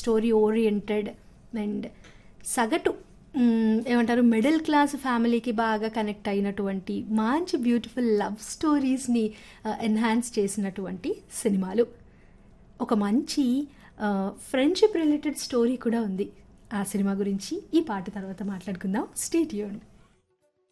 Story oriented and సగటు ఏమంటారు middle class ఫ్యామిలీకి బాగా కనెక్ట్ అయినటువంటి మంచి బ్యూటిఫుల్ లవ్ స్టోరీస్ని ఎన్హాన్స్ చేసినటువంటి సినిమాలు. ఒక మంచి ఫ్రెండ్షిప్ రిలేటెడ్ స్టోరీ కూడా ఉంది. ఆ సినిమా గురించి ఈ పాట తర్వాత మాట్లాడుకుందాం. Stay tuned.